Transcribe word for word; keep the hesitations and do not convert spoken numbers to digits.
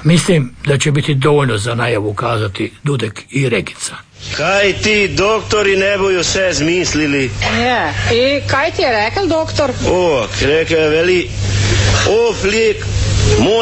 Mislim da će biti dovoljno za najavu kazati Dudek i Regica. Kaj ti doktori ne bojo sve zmislili? Je, i kaj ti je rekel doktor? O, rekel je veli, o, flik,